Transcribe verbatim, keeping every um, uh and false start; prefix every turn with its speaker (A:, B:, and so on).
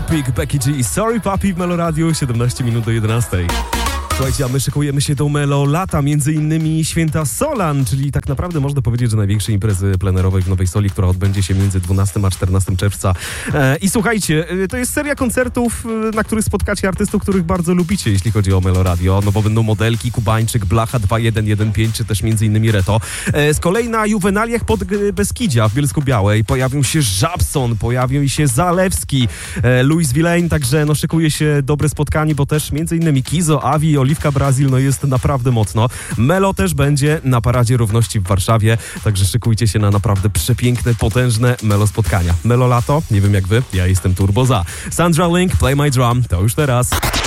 A: Topic, Becky G, Sorry Papi w Melo Radio, siedemnaście minut do jedenastej. Słuchajcie, a my szykujemy się do Melo Lata, między innymi Święta Solan, czyli tak naprawdę można powiedzieć, że największej imprezy plenerowej w Nowej Soli, która odbędzie się między dwunastego a czternastego czerwca. E, I słuchajcie, e, to jest seria koncertów, e, na których spotkacie artystów, których bardzo lubicie, jeśli chodzi o Melo Radio, no bo będą Modelki, Kubańczyk, Blacha dwa jeden jeden pięć, czy też między innymi Reto. E, z kolei na Juwenaliach pod Beskidzia w Bielsku-Białej pojawią się Żabson, pojawią się Zalewski, e, Louis Villain, także no szykuje się dobre spotkanie, bo też między innymi Kizo, Avi, Oliwka Brazil, no jest naprawdę mocno. Melo też będzie na Paradzie Równości w Warszawie, także szykujcie się na naprawdę przepiękne, potężne Melo spotkania. Melo Lato, nie wiem jak wy, ja jestem turbo za. Sandra Link, Play My Drum, to już teraz.